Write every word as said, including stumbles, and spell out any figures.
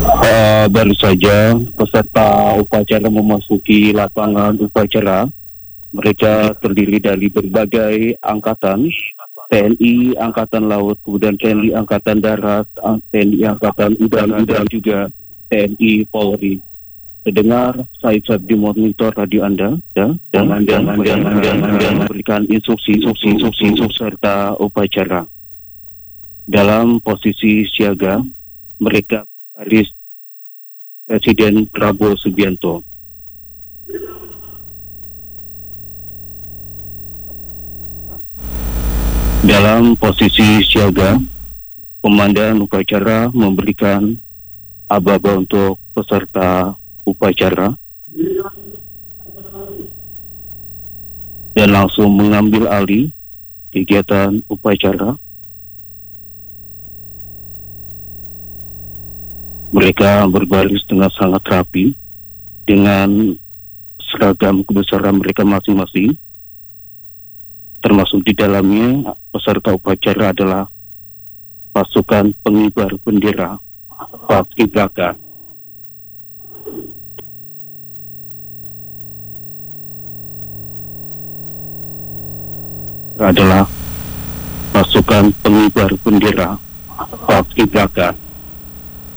Uh, baru saja peserta upacara memasuki lapangan upacara. Mereka terdiri dari berbagai angkatan, T N I Angkatan Laut, kemudian T N I Angkatan Darat, T N I Angkatan Udara, dan juga T N I Polri. Terdengar saya di monitor radio Anda, ya, dan Anda memberikan instruksi, instruksi, instruksi, instruksi serta upacara. Dalam posisi siaga, mereka baris Presiden Prabowo Subianto. Dalam posisi siaga, komandan upacara memberikan aba-aba untuk peserta upacara dan langsung mengambil alih kegiatan upacara. Mereka berbaris dengan sangat rapi dengan seragam kebesaran mereka masing-masing, termasuk di dalamnya peserta upacara adalah pasukan pengibar bendera Paskibraka. Adalah pasukan pengibar bendera Paskibraka.